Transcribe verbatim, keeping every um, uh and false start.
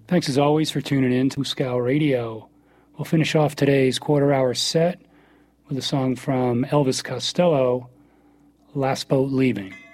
Thanks as always for tuning in to Scow Radio. We'll finish off today's quarter-hour set with a song from Elvis Costello, Last Boat Leaving.